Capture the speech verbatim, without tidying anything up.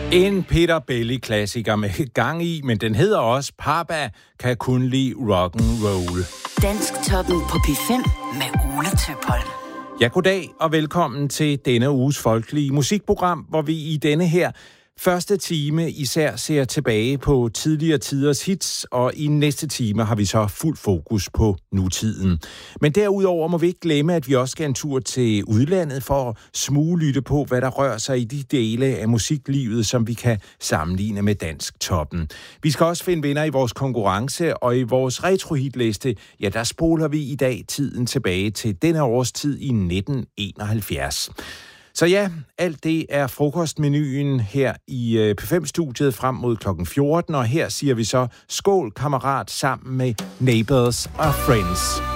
En Peter Belli-klassiker med gang i, men den hedder også Papa kan kun lide rock'n'roll. Dansktoppen på P fem med Ole Tøpholm. Ja, goddag og velkommen til denne uges folkelige musikprogram, hvor vi i denne her første time især ser tilbage på tidligere tiders hits, og i næste time har vi så fuld fokus på nutiden. Men derudover må vi ikke glemme, at vi også skal en tur til udlandet for at smuglytte på, hvad der rører sig i de dele af musiklivet, som vi kan sammenligne med Dansktoppen. Vi skal også finde vinder i vores konkurrence, og i vores retrohitliste, ja, der spoler vi i dag tiden tilbage til denne årstid i nitten enoghalvfjerds. Så ja, alt det er frokostmenuen her i P fem-studiet frem mod klokken fjorten, og her siger vi så skål kammerat sammen med Neighbors og Friends.